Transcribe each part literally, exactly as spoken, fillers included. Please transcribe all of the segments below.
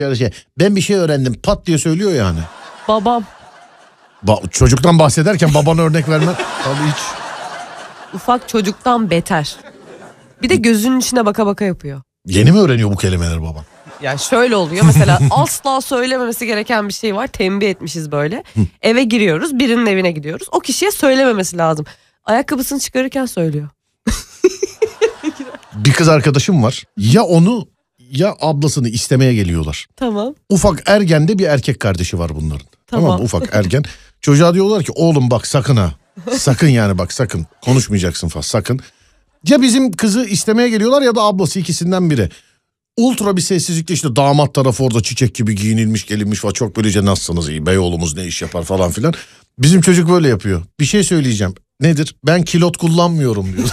Ya şey, ben bir şey öğrendim pat diye söylüyor yani. Babam. Ba- çocuktan bahsederken babana örnek vermen tabii hiç. Ufak çocuktan beter. Bir de gözünün içine baka baka yapıyor. Yeni mi öğreniyor bu kelimeleri baban? Ya şöyle oluyor mesela asla söylememesi gereken bir şey var, tembih etmişiz böyle. Eve giriyoruz, birinin evine gidiyoruz, o kişiye söylememesi lazım. Ayakkabısını çıkarırken söylüyor. Bir kız arkadaşım var, ya onu ya ablasını istemeye geliyorlar. Tamam. Ufak ergende bir erkek kardeşi var bunların. Tamam, Tamam mı? Ufak ergen. Çocuğa diyorlar ki oğlum bak sakın ha. Sakın yani bak sakın. Konuşmayacaksın falan sakın. Ya bizim kızı istemeye geliyorlar ya da ablası, ikisinden biri. Ultra bir sessizlikle işte damat tarafı orada çiçek gibi giyinilmiş gelinmiş falan. Çok böylece nasılsınız iyi beyoğlumuz ne iş yapar falan filan. Bizim çocuk böyle yapıyor. Bir şey söyleyeceğim. Nedir? Ben kilot kullanmıyorum diyor.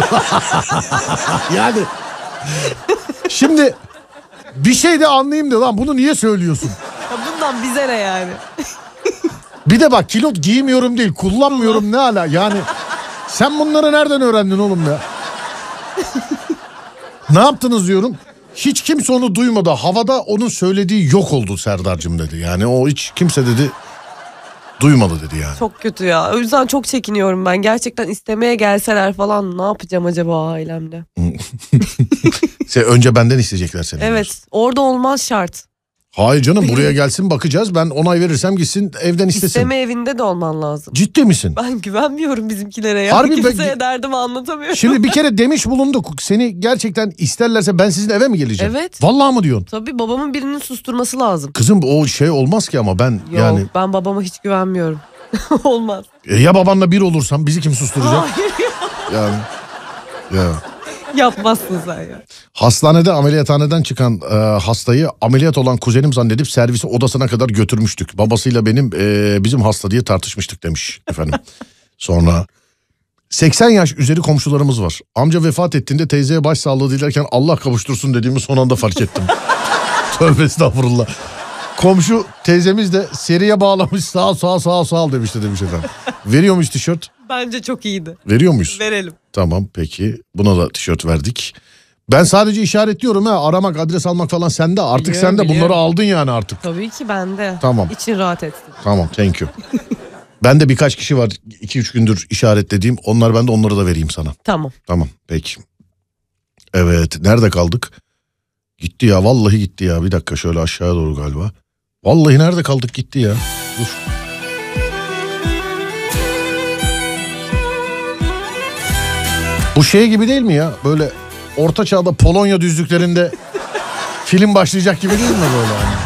Yani şimdi bir şey de anlayayım diyor lan bunu niye söylüyorsun? Ya bundan bize ne yani? Bir de bak kilot giymiyorum değil kullanmıyorum ne ala yani sen bunları nereden öğrendin oğlum ya? Ne yaptınız diyorum. Hiç kimse onu duymadı. Havada onun söylediği yok oldu Serdar'cığım dedi. Yani o hiç kimse dedi duymadı dedi yani. Çok kötü ya. O yüzden çok çekiniyorum ben. Gerçekten istemeye gelseler falan ne yapacağım acaba ailemle? Sen önce benden isteyecekler seni. Evet, diyorsun. orada olmaz şart. Hayır canım buraya gelsin bakacağız. Ben onay verirsem gitsin evden istesin. İsteme evinde de olman lazım. Ciddi misin? Ben güvenmiyorum bizimkilere ya. Harbi Kimseye ben- derdimi anlatamıyorum. Şimdi bir kere demiş bulunduk. Seni gerçekten isterlerse ben sizin eve mi geleceğim? Evet. Vallahi mı diyorsun? Tabii babamın birinin susturması lazım. Kızım o şey olmaz ki ama ben Yok, yani. ben babama hiç güvenmiyorum. Olmaz. E, ya babanla bir olursam bizi kim susturacak? Hayır ya. Yani. Ya. Yapmazsın sen ya. Hastanede ameliyathaneden çıkan e, hastayı ameliyat olan kuzenim zannedip servisi odasına kadar götürmüştük. Babasıyla benim e, bizim hasta diye tartışmıştık demiş efendim. Sonra seksen yaş üzeri komşularımız var. Amca vefat ettiğinde teyzeye başsağlığı dilerken Allah kavuştursun dediğimi son anda fark ettim. Tövbe estağfurullah. Komşu teyzemiz de seriye bağlamış sağ ol, sağ ol, sağ ol, sağ ol demişti demiş efendim. Veriyor muyuz tişört? Bence çok iyiydi. Veriyor muyuz? Verelim. Tamam peki buna da tişört verdik. Ben sadece işaretliyorum ha aramak adres almak falan sende artık Biliyorum, sen de bunları biliyorum. aldın yani artık. Tabii ki bende. Tamam. İçin rahat etsin. Tamam thank you. Ben de birkaç kişi var iki üç gündür işaretlediğim onlar ben de onları da vereyim sana. Tamam. Tamam peki. Evet nerede kaldık? Gitti ya vallahi gitti ya bir dakika şöyle aşağıya doğru galiba. Vallahi nerede kaldık gitti ya. Dur. Bu şey gibi değil mi ya? Böyle orta çağda Polonya düzlüklerinde film başlayacak gibi değil mi böyle? Yani?